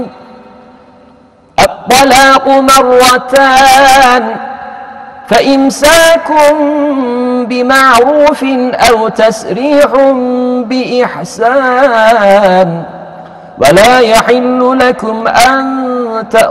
الطلاق مرتان، فإمساك بمعروف أو تسريح بإحسان. ولا يحل لكم أن تأخذوا